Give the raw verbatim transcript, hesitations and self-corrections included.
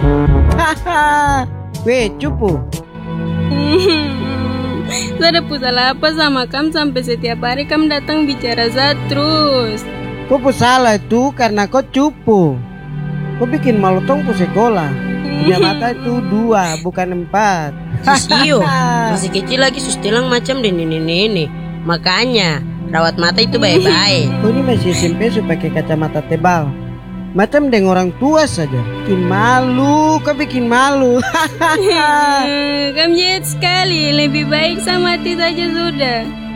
Weh, cupu. Saya ada salah apa sama kamu sampai setiap hari kamu datang bicara saya terus. Kau pu salah itu karena kau cupu. Kau bikin malu tong pu sekolah. Punya mata itu dua, bukan empat. Sisio, masih kecil lagi sustilang macam di nenek-nenek. Makanya rawat mata itu baik-baik. Kau ini masih S M P sudah pakai kacamata tebal. Macam dengan orang tua saja. Bikin malu, kau bikin malu. Kamu jahat sekali. Lebih baik sama mati saja sudah.